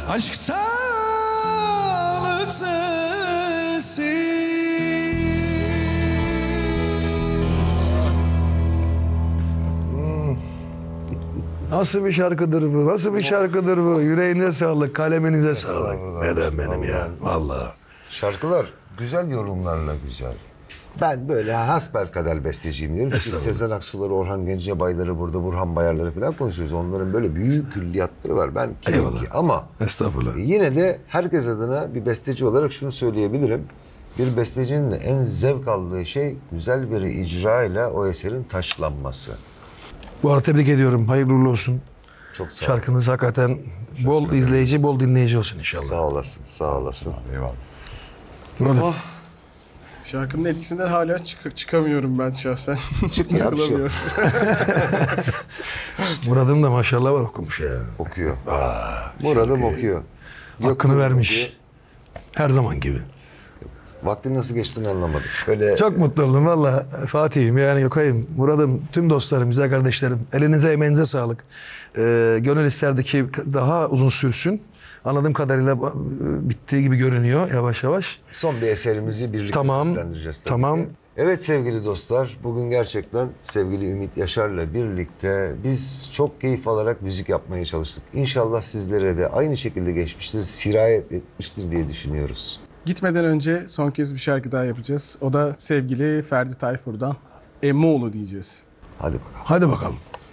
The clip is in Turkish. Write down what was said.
Aşktan ötesi. Nasıl bir şarkıdır bu? Nasıl bir şarkıdır bu? Yüreğinize sağlık, kaleminize sağlık. Neden benim ya? Vallahi. Şarkılar güzel yorumlarla güzel. Ben böyle hasbelkader besteciyim diyorum. Çünkü Sezen Aksu'ları, Orhan Gencebay'ları burada, Burhan Bayar'ları falan konuşuyoruz. Onların böyle büyük külliyatları var. Ben kimim ki? Ama Estağfurullah. yine de herkes adına bir besteci olarak şunu söyleyebilirim. Bir bestecinin de en zevk aldığı şey güzel bir icra ile o eserin taşlanması. Bu arada tebrik ediyorum. Hayırlı uğurlu olsun. Çok sağ ol. Şarkınız hakikaten bol izleyici, bol dinleyici olsun inşallah. Sağ olasın, sağ olasın. Eyvallah. Murat. Şarkının etkisinden hala çıkamıyorum ben şahsen. Çıkmıyor bir şey yok. Murat'ın da maşallah var okumuş ya. Okuyor. Murat'ım okuyor. Hakkını Gökmen vermiş. okuyor. Her zaman gibi. Vaktin nasıl geçtiğini anlamadım. Böyle Çok mutlu oldum valla Fatih'im yani Yokay'ım, Murat'ım, tüm dostlarım, güzel kardeşlerim. Elinize emeğinize sağlık. Gönül isterdi ki daha uzun sürsün. Anladığım kadarıyla bittiği gibi görünüyor yavaş yavaş. son bir eserimizi birlikte seslendireceğiz tabii Tamam. ki. Evet sevgili dostlar, bugün gerçekten sevgili Ümit Yaşar'la birlikte biz çok keyif alarak müzik yapmaya çalıştık. İnşallah sizlere de aynı şekilde geçmiştir, sirayet etmiştir diye düşünüyoruz. Gitmeden önce son kez bir şarkı daha yapacağız. O da sevgili Ferdi Tayfur'dan Emmoğlu diyeceğiz. Hadi bakalım. Hadi bakalım.